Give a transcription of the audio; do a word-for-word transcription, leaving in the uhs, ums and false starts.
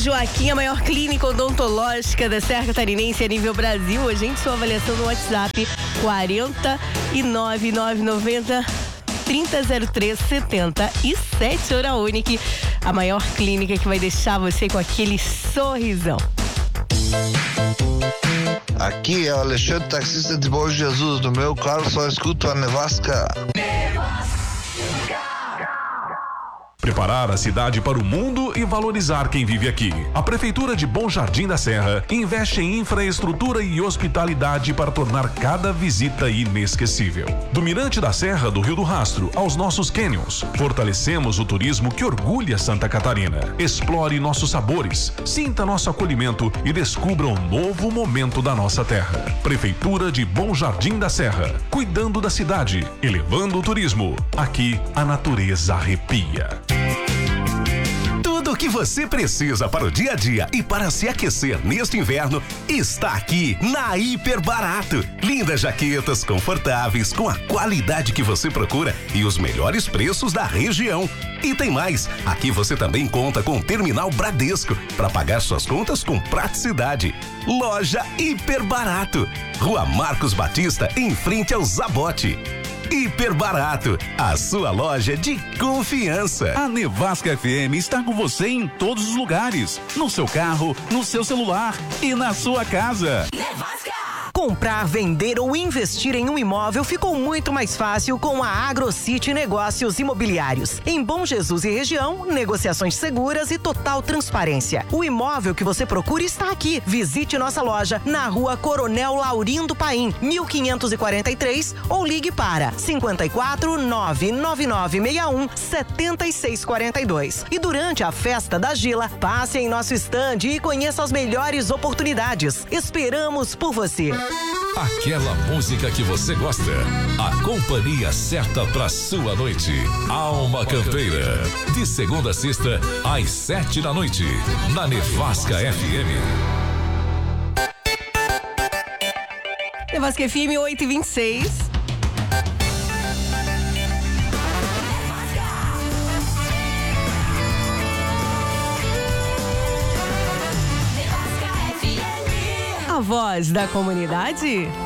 Joaquim, a maior clínica odontológica da Serra Catarinense a nível Brasil. A gente, sua avaliação no WhatsApp quarenta e nove nove noventa trinta zero três setenta e sete. Hora Unique, a maior clínica que vai deixar você com aquele sorrisão. Aqui é o Alexandre, taxista de Bom Jesus. No meu carro só escuto a Nevasca. Preparar a cidade para o mundo e valorizar quem vive aqui. A Prefeitura de Bom Jardim da Serra investe em infraestrutura e hospitalidade para tornar cada visita inesquecível. Do Mirante da Serra do Rio do Rastro aos nossos cânions, fortalecemos o turismo que orgulha Santa Catarina. Explore nossos sabores, sinta nosso acolhimento e descubra um novo momento da nossa terra. Prefeitura de Bom Jardim da Serra, cuidando da cidade, elevando o turismo. Aqui a natureza arrepia. Tudo o que você precisa para o dia a dia e para se aquecer neste inverno está aqui na Hiper Barato. Lindas jaquetas confortáveis com a qualidade que você procura e os melhores preços da região. E tem mais, aqui você também conta com o Terminal Bradesco para pagar suas contas com praticidade. Loja Hiper Barato, Rua Marcos Batista, em frente ao Zabote. Hiper Barato, a sua loja de confiança. A Nevasca F M está com você em todos os lugares, no seu carro, no seu celular e na sua casa. Nevasca! Comprar, vender ou investir em um imóvel ficou muito mais fácil com a AgroCity Negócios Imobiliários. Em Bom Jesus e região, negociações seguras e total transparência. O imóvel que você procura está aqui. Visite nossa loja na Rua Coronel Laurindo Paim, mil quinhentos e quarenta e três, ou ligue para cinco quatro nove nove nove seis um sete seis quatro dois. E durante a festa da Gila, passe em nosso estande e conheça as melhores oportunidades. Esperamos por você. Aquela música que você gosta. A companhia certa pra sua noite. Alma Campeira. De segunda a sexta, às sete da noite. Na Nevasca F M. Nevasca F M oito e vinte e seis. A voz da comunidade.